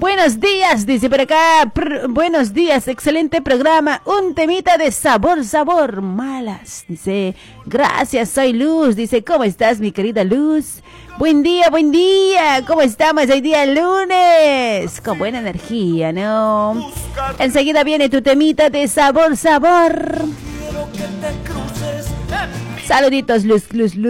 Buenos días, dice por acá. Buenos días, excelente programa. Un temita de sabor, malas. Dice, gracias, soy Luz. Dice, ¿cómo estás, mi querida Luz? Buen día. ¿Cómo estamos hoy día lunes? Con buena energía, ¿no? Enseguida viene tu temita de sabor. Saluditos, Luz.